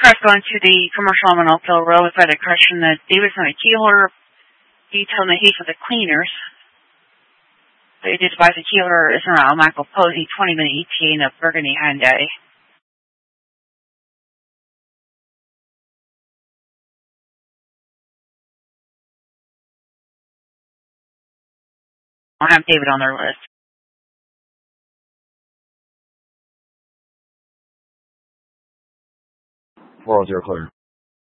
aircraft going to the commercial on Oakville Road by the crash in the Davidson Keeler detail in the heat for the cleaners. They did by the Keeler is around Michael Posey, 20-minute ETA in a Burgundy Hyundai. I'll have David on their list. 4-0 clear.